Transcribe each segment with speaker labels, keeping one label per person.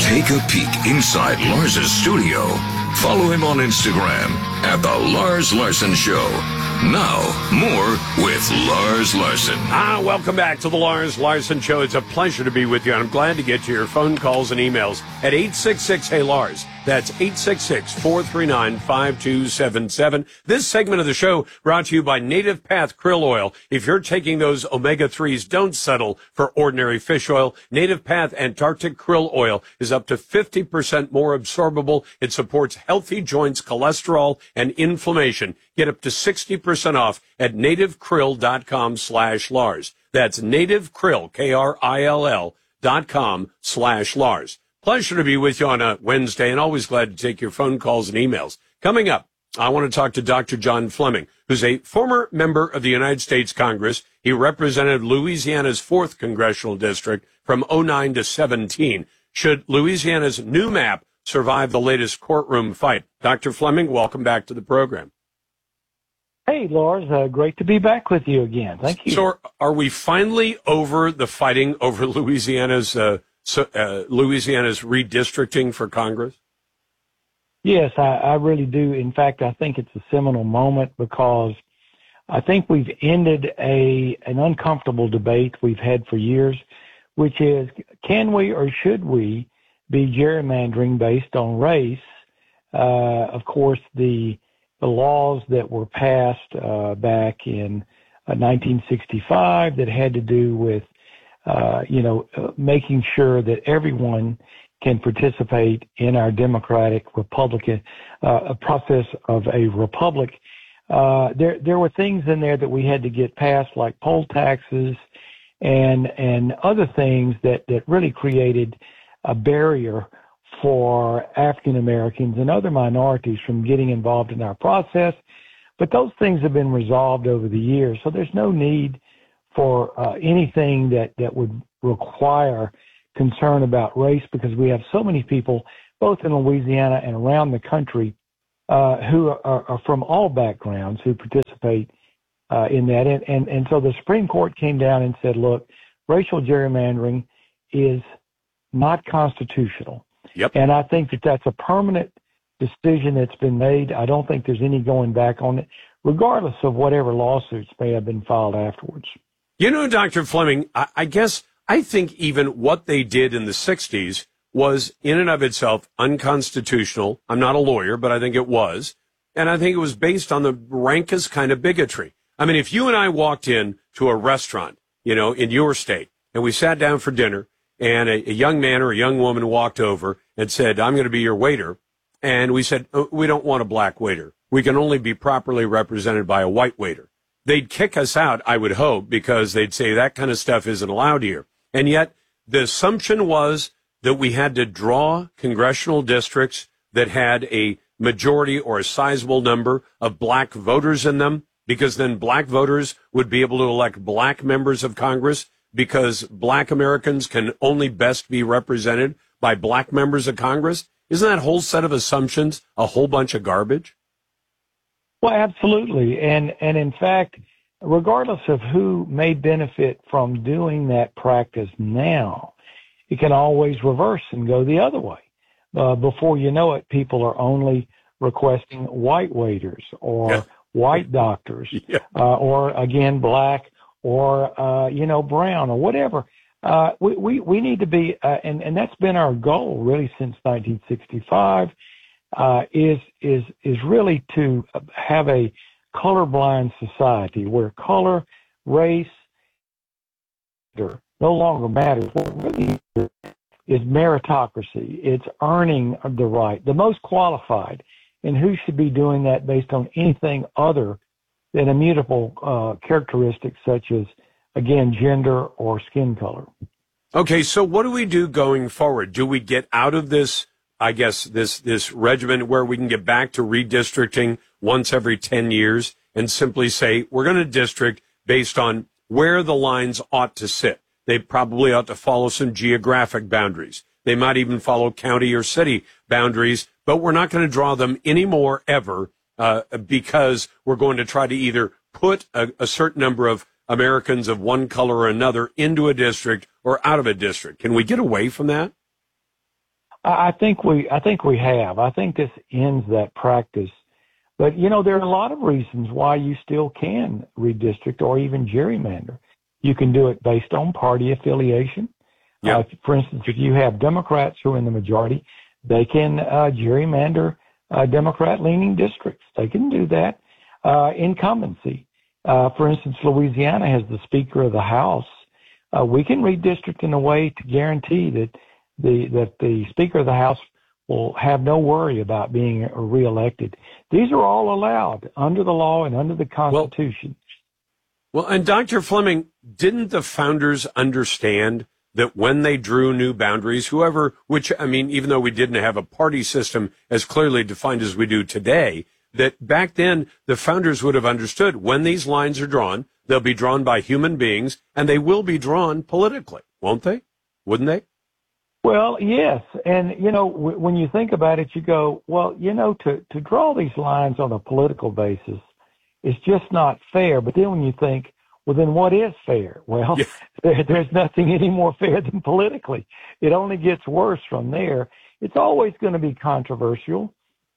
Speaker 1: Take a peek inside Lars's studio. Follow him on Instagram at The Lars Larson Show. Now, more with Lars Larson.
Speaker 2: Welcome back to The Lars Larson Show. It's a pleasure to be with you. I'm glad to get to your phone calls and emails at 866-HEY-LARS. That's 866-439-5277. This segment of the show brought to you by Native Path Krill Oil. If you're taking those omega-3s, don't settle for ordinary fish oil. Native Path Antarctic Krill Oil is up to 50% more absorbable. It supports healthy joints, cholesterol, and inflammation. Get up to 60% off at nativekrill.com/Lars. That's nativekrill, KRILL.com/Lars. Pleasure to be with you on a Wednesday, and always glad to take your phone calls and emails. Coming up, I want to talk to Dr. John Fleming, who's a former member of the United States Congress. He represented Louisiana's 4th Congressional District from 2009 to 2017. Should Louisiana's new map survive the latest courtroom fight? Dr. Fleming, welcome back to the program.
Speaker 3: Hey, Lars, great to be back with you again. Thank you.
Speaker 2: So are we finally over the fighting over Louisiana's redistricting for Congress?
Speaker 3: Yes, I really do. In fact, I think it's a seminal moment because I think we've ended an uncomfortable debate we've had for years, which is, can we or should we be gerrymandering based on race? Of course, the laws that were passed back in 1965 that had to do with, making sure that everyone can participate in our democratic Republican process of a republic. There were things in there that we had to get passed, like poll taxes and other things that really created a barrier for African Americans and other minorities from getting involved in our process. But those things have been resolved over the years, so there's no need for anything that would require concern about race, because we have so many people, both in Louisiana and around the country, who are from all backgrounds who participate in that. And so the Supreme Court came down and said, look, racial gerrymandering is not constitutional.
Speaker 2: Yep.
Speaker 3: And I think that that's a permanent decision that's been made. I don't think there's any going back on it, regardless of whatever lawsuits may have been filed afterwards.
Speaker 2: You know, Dr. Fleming, I think even what they did in the 60s was in and of itself unconstitutional. I'm not a lawyer, but I think it was. And I think it was based on the rankest kind of bigotry. I mean, if you and I walked in to a restaurant, in your state, and we sat down for dinner, and a young man or a young woman walked over and said, I'm going to be your waiter. And we said, oh, we don't want a black waiter. We can only be properly represented by a white waiter. They'd kick us out, I would hope, because they'd say that kind of stuff isn't allowed here. And yet the assumption was that we had to draw congressional districts that had a majority or a sizable number of black voters in them, because then black voters would be able to elect black members of Congress, because black Americans can only best be represented by black members of Congress. Isn't that whole set of assumptions a whole bunch of garbage?
Speaker 3: Well, absolutely. And in fact, regardless of who may benefit from doing that practice now, it can always reverse and go the other way. Before you know it, people are only requesting white waiters or white doctors, or again, black or, brown or whatever. We need to be, and that's been our goal really since 1965, is really to have a colorblind society where color, race, no longer matters. What really is meritocracy. It's earning the right, the most qualified, and who should be doing that based on anything other than immutable characteristics such as, again, gender or skin color.
Speaker 2: Okay, so what do we do going forward? Do we get out of this, I guess, this regimen where we can get back to redistricting once every 10 years and simply say we're going to district based on where the lines ought to sit? They probably ought to follow some geographic boundaries. They might even follow county or city boundaries, but we're not going to draw them anymore ever because we're going to try to either put a certain number of Americans of one color or another into a district or out of a district. Can we get away from that?
Speaker 3: I think we have. I think this ends that practice. But, there are a lot of reasons why you still can redistrict or even gerrymander. You can do it based on party affiliation.
Speaker 2: Yep.
Speaker 3: For instance, if you have Democrats who are in the majority, they can gerrymander Democrat-leaning districts. They can do that. Incumbency. For instance, Louisiana has the Speaker of the House. We can redistrict in a way to guarantee that the Speaker of the House will have no worry about being reelected. These are all allowed under the law and under the Constitution.
Speaker 2: Well, and Dr. Fleming, didn't the founders understand that when they drew new boundaries, even though we didn't have a party system as clearly defined as we do today, that back then the founders would have understood when these lines are drawn, they'll be drawn by human beings and they will be drawn politically, won't they? Wouldn't they?
Speaker 3: Well, yes. And, when you think about it, you go, well, to draw these lines on a political basis is just not fair. But then when you think, well, then what is fair? Well, there's nothing any more fair than politically. It only gets worse from there. It's always going to be controversial.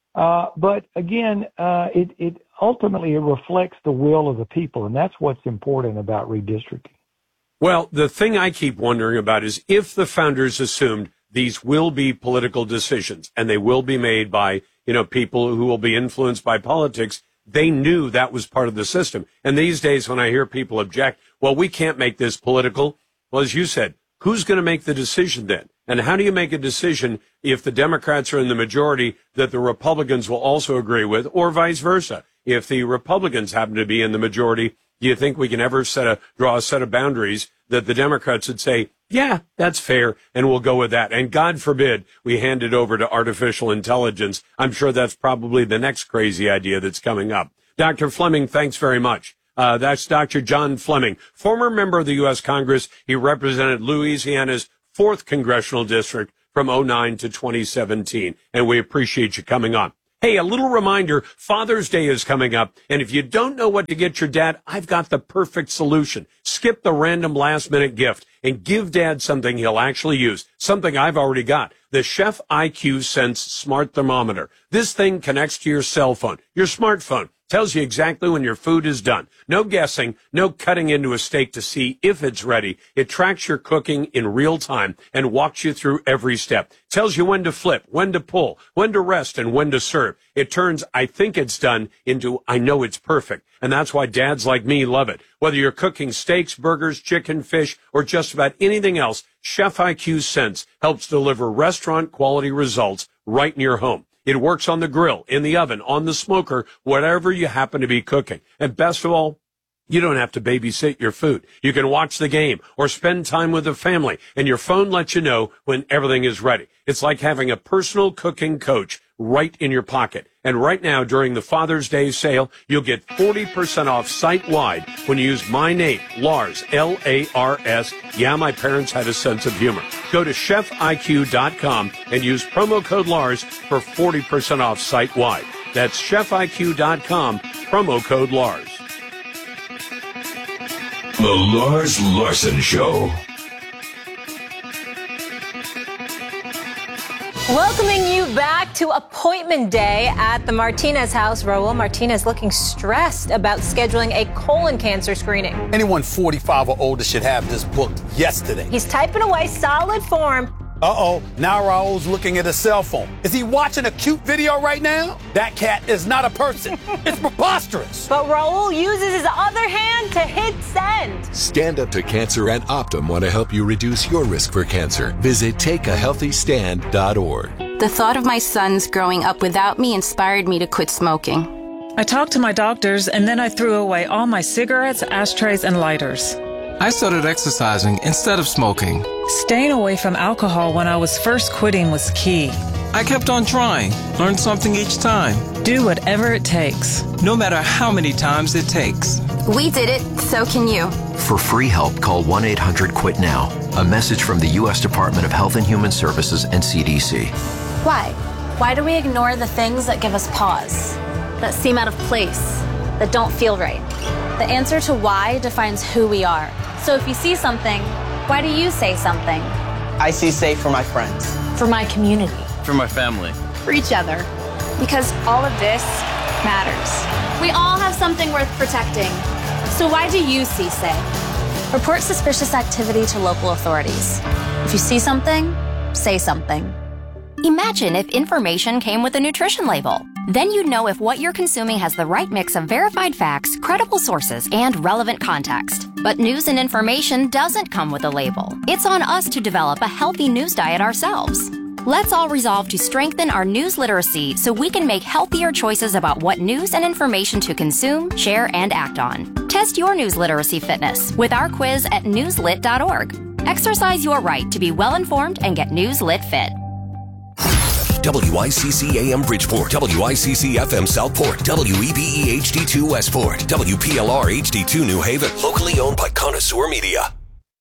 Speaker 3: But again, it ultimately reflects the will of the people. And that's what's important about redistricting.
Speaker 2: Well, the thing I keep wondering about is if the founders assumed these will be political decisions and they will be made by, people who will be influenced by politics, they knew that was part of the system. And these days when I hear people object, well, we can't make this political. Well, as you said, who's going to make the decision then? And how do you make a decision if the Democrats are in the majority that the Republicans will also agree with, or vice versa? If the Republicans happen to be in the majority, do you think we can ever draw a set of boundaries that the Democrats would say, yeah, that's fair, and we'll go with that? And God forbid we hand it over to artificial intelligence. I'm sure that's probably the next crazy idea that's coming up. Dr. Fleming, thanks very much. That's Dr. John Fleming, former member of the U.S. Congress. He represented Louisiana's 4th Congressional District from 2009 to 2017, and we appreciate you coming on. Hey, a little reminder, Father's Day is coming up, and if you don't know what to get your dad, I've got the perfect solution. Skip the random last-minute gift and give Dad something he'll actually use, something I've already got, the Chef IQ Sense Smart Thermometer. This thing connects to your cell phone, your smartphone, tells you exactly when your food is done. No guessing, no cutting into a steak to see if it's ready. It tracks your cooking in real time and walks you through every step. Tells you when to flip, when to pull, when to rest, and when to serve. It turns I think it's done into I know it's perfect. And that's why dads like me love it. Whether you're cooking steaks, burgers, chicken, fish, or just about anything else, Chef IQ Sense helps deliver restaurant quality results right in your home. It works on the grill, in the oven, on the smoker, whatever you happen to be cooking. And best of all, you don't have to babysit your food. You can watch the game or spend time with the family, and your phone lets you know when everything is ready. It's like having a personal cooking coach right in your pocket. And right now, during the Father's Day sale, you'll get 40% off site-wide when you use my name, Lars, L-A-R-S. Yeah, my parents had a sense of humor. Go to chefiq.com and use promo code Lars for 40% off site-wide. That's chefiq.com, promo code Lars.
Speaker 1: The Lars Larson Show.
Speaker 4: Welcoming you back to appointment day at the Martinez house. Raul Martinez looking stressed about scheduling a colon cancer screening.
Speaker 5: Anyone 45 or older should have this booked yesterday.
Speaker 4: He's typing away, solid form.
Speaker 5: Uh-oh, now Raul's looking at his cell phone. Is he watching a cute video right now? That cat is not a person. It's preposterous.
Speaker 4: But Raul uses his other hand to hit send.
Speaker 6: Stand Up to Cancer and Optum want to help you reduce your risk for cancer. Visit takeahealthystand.org.
Speaker 7: The thought of my sons growing up without me inspired me to quit smoking.
Speaker 8: I talked to my doctors, and then I threw away all my cigarettes, ashtrays, and lighters.
Speaker 9: I started exercising instead of smoking.
Speaker 8: Staying away from alcohol when I was first quitting was key.
Speaker 9: I kept on trying, learned something each time.
Speaker 8: Do whatever it takes.
Speaker 9: No matter how many times it takes.
Speaker 7: We did it, so can you.
Speaker 10: For free help, call 1-800-QUIT-NOW. A message from the U.S. Department of Health and Human Services and CDC.
Speaker 11: Why? Why do we ignore the things that give us pause, that seem out of place, that don't feel right? The answer to why defines who we are. So if you see something, why do you say something?
Speaker 12: I see safe for my friends.
Speaker 11: For my community.
Speaker 12: For my family.
Speaker 11: For each other. Because all of this matters. We all have something worth protecting. So why do you, say? Report suspicious activity to local authorities. If you see something, say something.
Speaker 13: Imagine if information came with a nutrition label. Then you'd know if what you're consuming has the right mix of verified facts, credible sources, and relevant context. But news and information doesn't come with a label. It's on us to develop a healthy news diet ourselves. Let's all resolve to strengthen our news literacy so we can make healthier choices about what news and information to consume, share, and act on. Test your news literacy fitness with our quiz at newslit.org. Exercise your right to be well-informed and get news lit fit.
Speaker 14: WICC AM Bridgeport, WICC FM Southport, WEBE HD2 Westport, WPLR HD2 New Haven, locally owned by Connoisseur Media.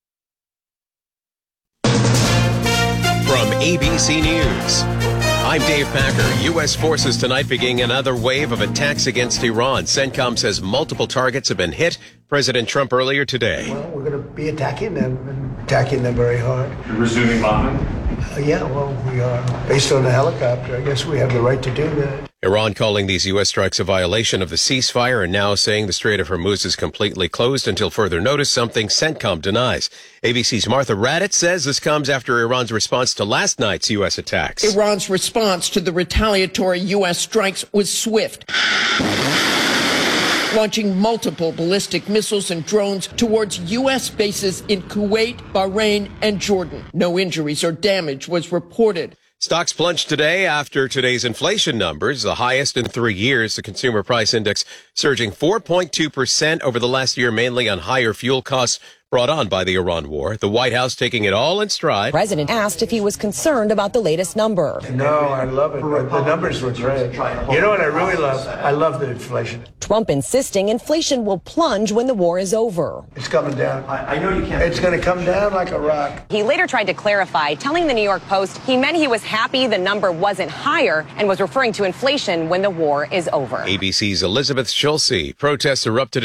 Speaker 15: From ABC News, I'm Dave Packer. U.S. forces tonight beginning another wave of attacks against Iran. CENTCOM says multiple targets have been hit. President Trump earlier today.
Speaker 16: Well, we're going to be attacking them very hard.
Speaker 17: You're resuming bombing?
Speaker 16: Yeah, well, we are. Based on the helicopter, I guess we have the right to do that.
Speaker 15: Iran calling these U.S. strikes a violation of the ceasefire and now saying the Strait of Hormuz is completely closed until further notice, something CENTCOM denies. ABC's Martha Raddatz says this comes after Iran's response to last night's U.S. attacks.
Speaker 18: Iran's response to the retaliatory U.S. strikes was swift, launching multiple ballistic missiles and drones towards U.S. bases in Kuwait, Bahrain, and Jordan. No injuries or damage was reported.
Speaker 15: Stocks plunged today after today's inflation numbers, the highest in 3 years. The consumer price index surging 4.2% over the last year, mainly on higher fuel costs brought on by the Iran war. The White House taking it all in stride.
Speaker 19: The president asked if he was concerned about the latest number.
Speaker 16: No, I love it. The numbers look great. You know what I really love? I love the inflation.
Speaker 19: Trump insisting inflation will plunge when the war is over.
Speaker 16: It's coming down. I know you can't. It's going to come down like a rock.
Speaker 19: He later tried to clarify, telling the New York Post he meant he was happy the number wasn't higher and was referring to inflation when the war is over.
Speaker 15: ABC's Elizabeth Schulze. Protests erupted